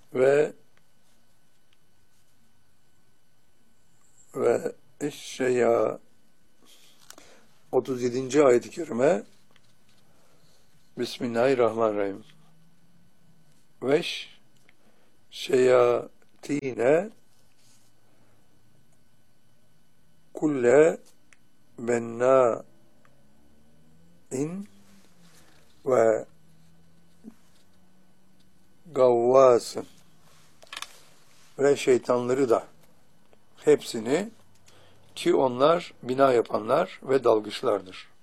ve eşşeya 37. ayet-i kerime Bismillahirrahmanirrahim. Veş şeyatine kulle bennâin ve gavvasın, ve şeytanları da hepsini, ki onlar bina yapanlar ve dalgıçlardır.